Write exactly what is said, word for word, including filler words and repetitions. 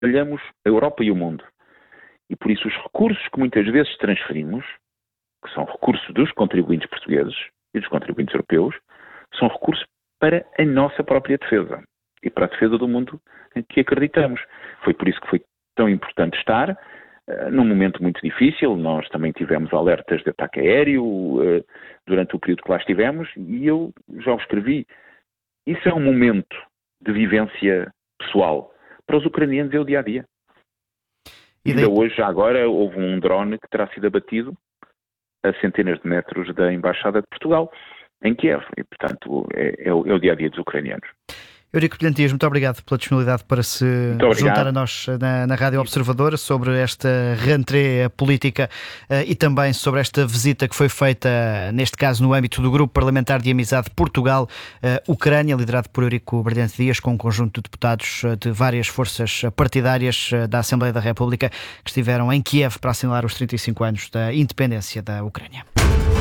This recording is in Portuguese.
trabalhamos a Europa e o mundo. E por isso os recursos que muitas vezes transferimos, que são recursos dos contribuintes portugueses e dos contribuintes europeus, são recursos para a nossa própria defesa e para a defesa do mundo em que acreditamos. Foi por isso que foi tão importante estar uh, num momento muito difícil. Nós também tivemos alertas de ataque aéreo uh, durante o período que lá estivemos, e eu já o escrevi. Isso é um momento de vivência pessoal. Para os ucranianos é o dia-a-dia. E ainda hoje, já agora, houve um drone que terá sido abatido a centenas de metros da Embaixada de Portugal, em Kiev. E, portanto, é, é, o, é o dia-a-dia dos ucranianos. Eurico Brilhantias, muito obrigado pela disponibilidade para se juntar a nós na, na Rádio Observador sobre esta rentrée política uh, e também sobre esta visita que foi feita, neste caso no âmbito do Grupo Parlamentar de Amizade Portugal-Ucrânia, uh, liderado por Eurico Brilhantias, com um conjunto de deputados uh, de várias forças partidárias uh, da Assembleia da República que estiveram em Kiev para assinalar os trinta e cinco anos da independência da Ucrânia.